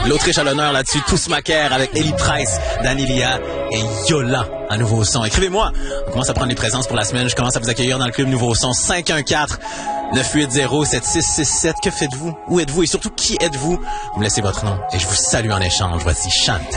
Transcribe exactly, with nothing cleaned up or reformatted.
L'Autriche à l'honneur là-dessus, Tous Macaire avec Ellie Price, Danilia et Yola, un nouveau son. Écrivez-moi, on commence à prendre les présences pour la semaine. Je commence à vous accueillir dans le club Nouveau Son cinq un quatre neuf huit zéro sept six six sept. Que faites-vous? Où êtes-vous? Et surtout, qui êtes-vous? Vous me laissez votre nom et je vous salue en échange. Voici Chante.